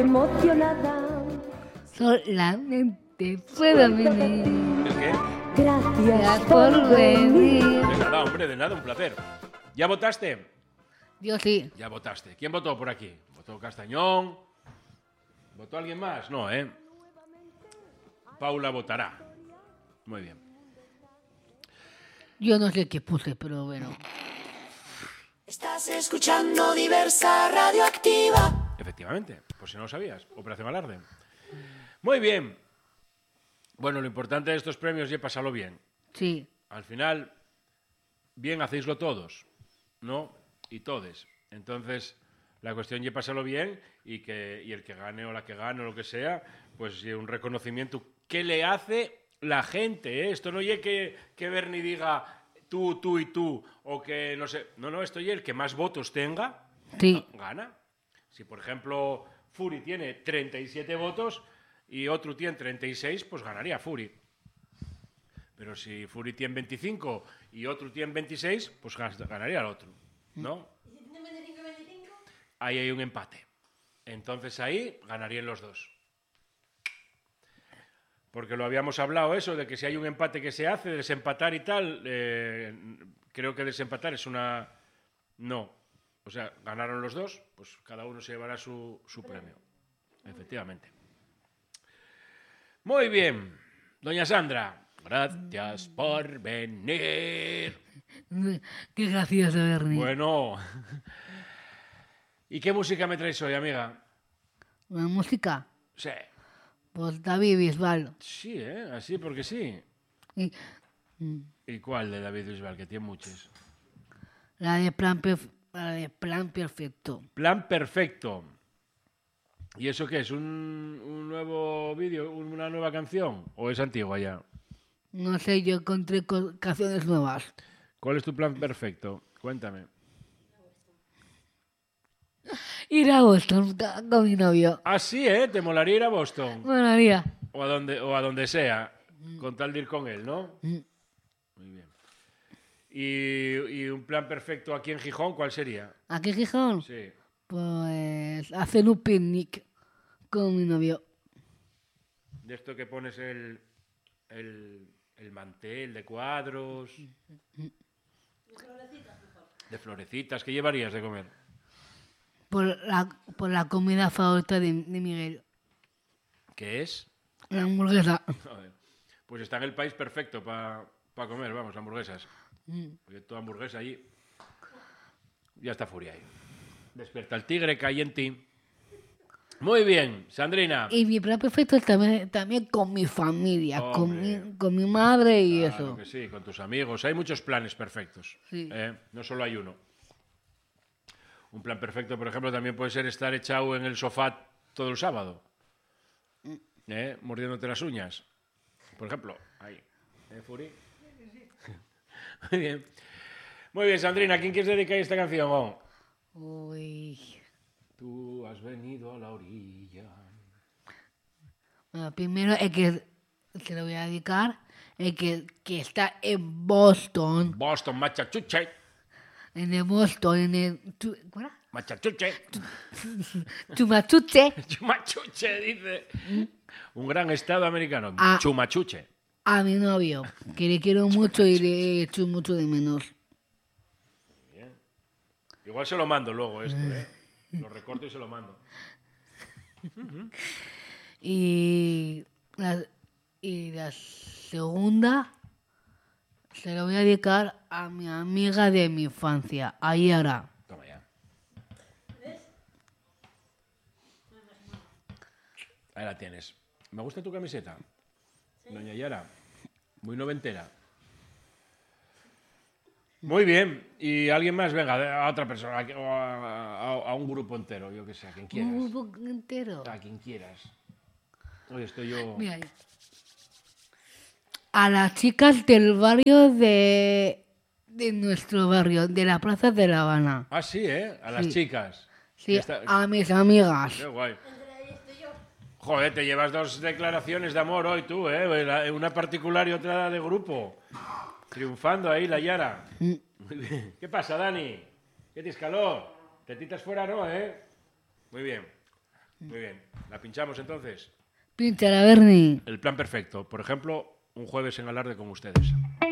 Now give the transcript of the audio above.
Emocionada. Solamente puedo venir. ¿El qué? Gracias Por venir. De nada, hombre, de nada, un placer. ¿Ya votaste? Yo sí. Ya votaste. ¿Quién votó por aquí? ¿Votó Castañón? ¿Votó alguien más? No, ¿eh? Paula votará. Muy bien. Yo no sé qué puse, pero bueno. Estás escuchando Diversa Radioactiva. Efectivamente, por si no lo sabías. Operación Alarde. Muy bien. Bueno, lo importante de estos premios es pasarlo bien. Sí. Al final, bien hacéislo todos, ¿no? Y todes. Entonces, la cuestión es pasarlo bien y el que gane o la que gane o lo que sea, pues un reconocimiento. ¿Qué le hace la gente? Esto no es que Bernie diga tú y tú, o que no sé. No, esto es el que más votos tenga, Sí. gana. Si, por ejemplo, Fury tiene 37 votos y otro tiene 36, pues ganaría Fury. Pero si Fury tiene 25 y otro tiene 26, pues ganaría el otro, ¿no? ¿Y si tiene 25 y 25? Ahí hay un empate. Entonces ahí ganarían los dos. Porque lo habíamos hablado eso, de que si hay un empate que se hace, desempatar y tal, creo que desempatar es una... No. O sea, ganaron los dos, pues cada uno se llevará su premio. Efectivamente. Muy bien. Doña Sandra, gracias por venir. Qué gracioso, Bernie. Bueno. ¿Y qué música me traes hoy, amiga? La música. Sí. Pues David Bisbal. Sí, así porque sí. Y ¿Y cuál de David Bisbal? Que tiene muchos. la de Plan Perfecto. Plan Perfecto. ¿Y eso qué es? ¿Un nuevo vídeo? ¿Una nueva canción? ¿O es antigua ya? No sé, yo encontré canciones nuevas. ¿Cuál es tu plan perfecto? Cuéntame. Ir a Boston con mi novio. Ah, sí, ¿te molaría ir a Boston? Bueno, mira. O a donde sea, con tal de ir con él, ¿no? Muy bien. ¿Y un plan perfecto aquí en Gijón, cuál sería? ¿Aquí en Gijón? Sí. Pues hacer un picnic con mi novio. De esto que pones el mantel de cuadros. De florecitas. ¿Qué llevarías de comer? Por la comida favorita de Miguel. ¿Qué es? La hamburguesa. Joder. Pues está en el país perfecto para comer, vamos, hamburguesas. Porque toda hamburguesa allí ya está Furia ahí. Despierta el tigre, cae en ti. Muy bien, Sandrina. Y mi plan perfecto es también con mi familia, Hombre. con mi madre y Claro eso. que sí, con tus amigos. Hay muchos planes perfectos. Sí. No solo hay uno. Un plan perfecto, por ejemplo, también puede ser estar echado en el sofá todo el sábado. Mordiéndote las uñas. Por ejemplo, ahí. Furi? Muy bien. Muy bien, Sandrina, ¿a quién quieres dedicar esta canción? Uy. Tú has venido a la orilla. Bueno, primero el que se lo voy a dedicar, el que está en Boston. Boston, Massachusetts. En el Boston, ¿cuál era? Massachusetts. Chumachuche. Chumachuche, dice. Un gran estado americano. Ah. Chumachuche. A mi novio, que le quiero mucho y le echo mucho de menos. Bien. Igual se lo mando luego esto, Lo recorto y se lo mando. Y la segunda se lo voy a dedicar a mi amiga de mi infancia, a Yara. Toma ya. Ahí la tienes. Me gusta tu camiseta, doña Yara. Muy noventera. Muy bien. ¿Y alguien más? Venga, a otra persona, a un grupo entero, yo que sé, a quien quieras. Un grupo entero. A quien quieras. Hoy estoy yo... Mira ahí. A las chicas del barrio de nuestro barrio, de la Plaza de La Habana. Ah, sí, A las Sí. chicas. Sí, Está- a mis amigas. Qué guay. Joder, te llevas dos declaraciones de amor hoy tú, Una particular y otra de grupo. Triunfando ahí la Yara. Muy bien. ¿Qué pasa, Dani? ¿Qué tienes calor? Tetitas fuera, ¿no, Muy bien. Muy bien. ¿La pinchamos entonces? Pínchala, Bernie. El plan perfecto. Por ejemplo, un jueves en Alarde con ustedes.